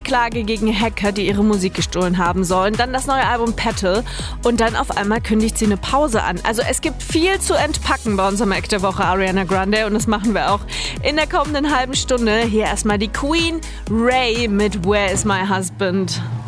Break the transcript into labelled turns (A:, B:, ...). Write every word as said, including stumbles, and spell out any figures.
A: Klage gegen Hacker, die ihre Musik gestohlen haben sollen. Dann das neue Album Petal. Und dann auf einmal kündigt sie eine Pause an. Also es gibt viel zu entpacken bei unserem Eck der Woche, Ariana Grande. Und das machen wir auch in der kommenden halben Stunde. Hier erstmal die Queen Ray mit Where is my husband?